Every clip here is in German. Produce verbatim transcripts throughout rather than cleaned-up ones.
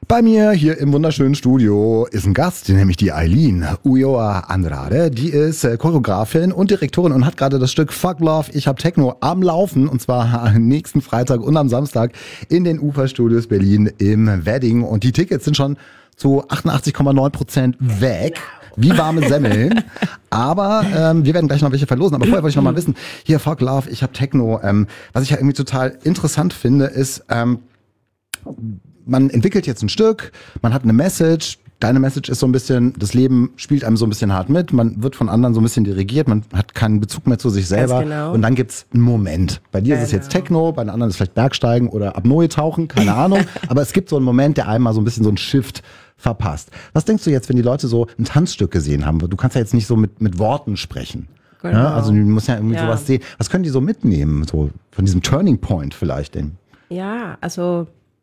Bei mir hier im wunderschönen Studio ist ein Gast, nämlich die Aylin Ulloa Andrade. Die ist äh, Choreografin und Direktorin und hat gerade das Stück Fuck Love, ich hab Techno am Laufen. Und zwar nächsten Freitag und am Samstag in den Uferstudios Berlin im Wedding. Und die Tickets sind schon zu achtundachtzig Komma neun Prozent weg. Wie warme Semmeln. Aber ähm, wir werden gleich noch welche verlosen. Aber vorher wollte ich noch mal wissen, hier Fuck Love, ich hab Techno. Ähm, was ich ja irgendwie total interessant finde, ist, ähm, man entwickelt jetzt ein Stück, man hat eine Message. Deine Message ist so ein bisschen, das Leben spielt einem so ein bisschen hart mit. Man wird von anderen so ein bisschen dirigiert. Man hat keinen Bezug mehr zu sich selber. Genau. Und dann gibt's einen Moment. Bei dir genau. ist es jetzt Techno, bei den anderen ist es vielleicht Bergsteigen oder Apnoe tauchen, keine Ahnung. Aber es gibt so einen Moment, der einem mal so ein bisschen so einen Shift verpasst. Was denkst du jetzt, wenn die Leute so ein Tanzstück gesehen haben? Du kannst ja jetzt nicht so mit, mit Worten sprechen. Genau. Ja, also du musst ja irgendwie ja. sowas sehen. Was können die so mitnehmen, so von diesem Turning Point vielleicht denn? Ja, also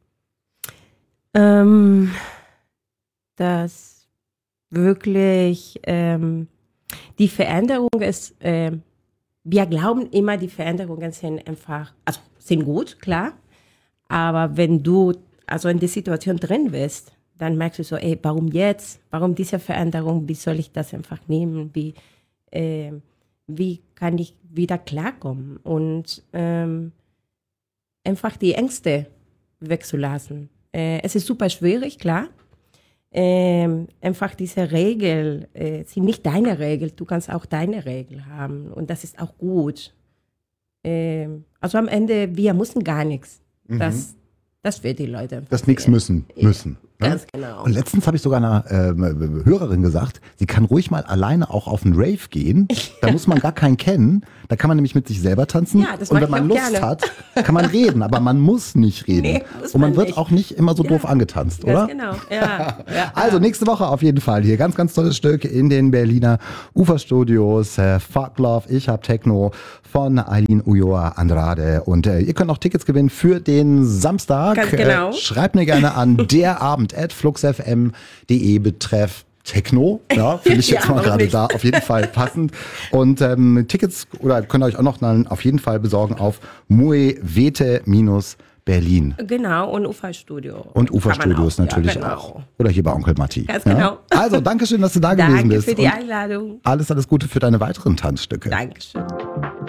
ähm, dass wirklich ähm, die Veränderung ist, äh, wir glauben immer, die Veränderungen sind einfach, also sind gut, klar, aber wenn du also in der Situation drin bist, dann merkst du so, ey, warum jetzt? Warum diese Veränderung? Wie soll ich das einfach nehmen? Wie, äh, wie kann ich wieder klarkommen? Und ähm, einfach die Ängste wegzulassen. Äh, es ist super schwierig, klar. Ähm, einfach diese Regel, äh, sind nicht deine Regel, du kannst auch deine Regel haben. Und das ist auch gut. Ähm, also am Ende, wir müssen gar nichts. Mhm. Das Das wird die Leute. Das nichts müssen, müssen. Ja, ne? ganz genau. Und letztens habe ich sogar einer äh, Hörerin gesagt, sie kann ruhig mal alleine auch auf einen Rave gehen. Da muss man gar keinen kennen. Da kann man nämlich mit sich selber tanzen. Ja, das und mag wenn man ich auch Lust gerne. hat, kann man reden. Aber man muss nicht reden. Nee, muss und man, man wird nicht. auch nicht immer so Ja. doof angetanzt, Ganz oder? genau, ja. ja. Also nächste Woche auf jeden Fall hier. Ganz, ganz tolles Stück in den Berliner Uferstudios. Äh, Fuck Love, ich hab Techno von Aylin Ulloa Andrade. Und äh, ihr könnt auch Tickets gewinnen für den Samstag. Ganz genau. Äh, schreibt mir gerne an derabend at fluxfm punkt de betreff Techno, ja, finde ich jetzt Ja, mal warum gerade nicht? da, auf jeden Fall passend. Und ähm, Tickets oder könnt ihr euch auch noch dann auf jeden Fall besorgen auf muevete Berlin. Genau, und Uferstudio. Und Uferstudios Kann man auch, natürlich ja, genau. auch. Oder hier bei Onkel Matti. Ganz ja? genau. Also, danke schön, dass du da gewesen Danke bist. für die Und Einladung. alles, alles Gute für deine weiteren Tanzstücke. Dankeschön.